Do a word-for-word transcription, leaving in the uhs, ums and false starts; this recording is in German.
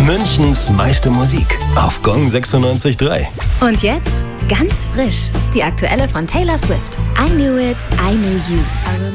Münchens meiste Musik auf Gong sechsundneunzig Komma drei. Und jetzt ganz frisch, die aktuelle von Taylor Swift. I Knew It, I Knew You.